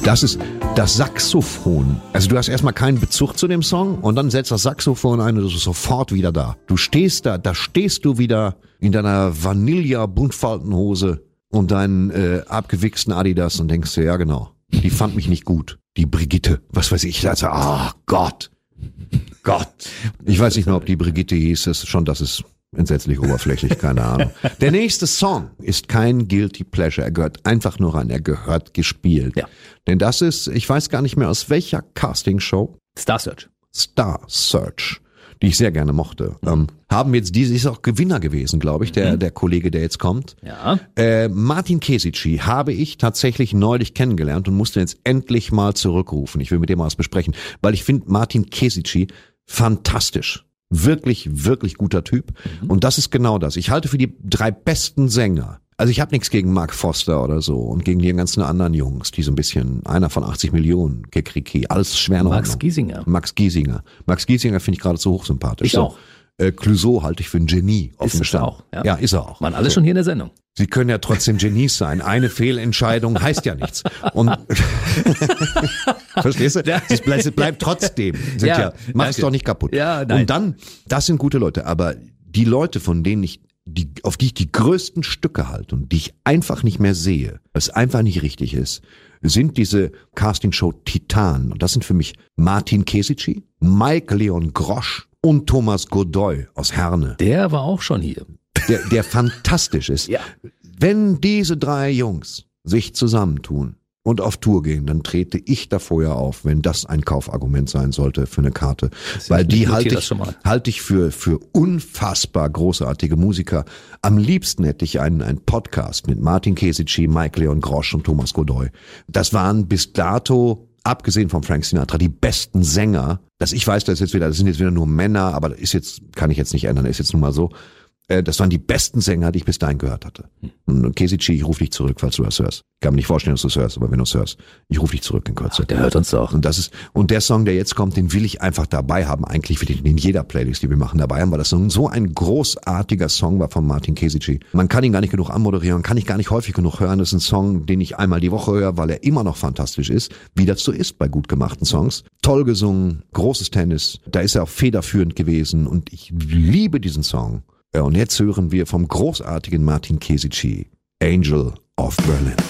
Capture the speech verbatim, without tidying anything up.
Das ist das Saxophon. Also du hast erstmal keinen Bezug zu dem Song und dann setzt das Saxophon ein und du bist sofort wieder da. Du stehst da, da stehst du wieder in deiner Vanilla-Buntfaltenhose und deinen äh, abgewichsten Adidas und denkst dir, ja genau, die fand mich nicht gut. Die Brigitte, was weiß ich. Also, ah oh Gott, Gott. Ich weiß nicht mehr, ob die Brigitte hieß. Es schon, das ist entsetzlich oberflächlich, keine Ahnung. Der nächste Song ist kein Guilty Pleasure. Er gehört einfach nur rein. Er gehört gespielt. Ja. Denn das ist, ich weiß gar nicht mehr aus welcher Castingshow. Star Search. Star Search, die ich sehr gerne mochte. Mhm. Ähm, haben jetzt diese, ist auch Gewinner gewesen, glaube ich, der, mhm. der Kollege, der jetzt kommt. Ja. Äh, Martin Kesici habe ich tatsächlich neulich kennengelernt und musste jetzt endlich mal zurückrufen. Ich will mit dem mal was besprechen, weil ich finde Martin Kesici fantastisch. Wirklich, wirklich guter Typ. Mhm. Und das ist genau das. Ich halte für die drei besten Sänger. Also ich habe nichts gegen Mark Foster oder so und gegen die ganzen anderen Jungs, die so ein bisschen, einer von achtzig Millionen, Kekriki, alles schwer in Max Ordnung. Giesinger. Max Giesinger. Max Giesinger finde ich geradezu hochsympathisch. Ich so. auch. Äh, Clouseau halte ich für ein Genie. Offen Ist er auch. Ja. ja, ist er auch. Waren alle so. schon hier in der Sendung. Sie können ja trotzdem Genies sein. Eine Fehlentscheidung heißt ja nichts. Und verstehst du? Es bleibt, es bleibt trotzdem. Sind ja, Ja, mach es danke. doch nicht kaputt. Ja, nein. Und dann, das sind gute Leute, aber die Leute, von denen ich, die, auf die ich die größten Stücke halte und die ich einfach nicht mehr sehe, was einfach nicht richtig ist, sind diese Castingshow Titanen. Und das sind für mich Martin Kesici, Mike Leon Grosch und Thomas Godoy aus Herne. Der war auch schon hier. Der, der fantastisch ist. Ja. Wenn diese drei Jungs sich zusammentun und auf Tour gehen, dann trete ich da vorher auf, wenn das ein Kaufargument sein sollte für eine Karte. Weil ich die notiere halte das ich, schon mal. halte ich für, für unfassbar großartige Musiker. Am liebsten hätte ich einen, einen Podcast mit Martin Kesici, Mike Leon Grosch und Thomas Godoy. Das waren bis dato, abgesehen von Frank Sinatra, die besten Sänger. Dass ich weiß, das ist jetzt wieder, das sind jetzt wieder nur Männer, aber das ist jetzt, kann ich jetzt nicht ändern, das ist jetzt nun mal so. Das waren die besten Sänger, die ich bis dahin gehört hatte. Und Kesici, ich rufe dich zurück, falls du das hörst. Ich kann mir nicht vorstellen, dass du es hörst, aber wenn du es hörst, ich rufe dich zurück in Kürze. Ach, der hört uns doch. Und das ist, und der Song, der jetzt kommt, den will ich einfach dabei haben. Eigentlich will ich den in jeder Playlist, die wir machen, dabei haben, weil das so ein großartiger Song war von Martin Kesici. Man kann ihn gar nicht genug anmoderieren, kann ich gar nicht häufig genug hören. Das ist ein Song, den ich einmal die Woche höre, weil er immer noch fantastisch ist, wie das so ist bei gut gemachten Songs. Toll gesungen, großes Tennis, da ist er auch federführend gewesen und ich liebe diesen Song. Ja, und jetzt hören wir vom großartigen Martin Kesici, Angel of Berlin.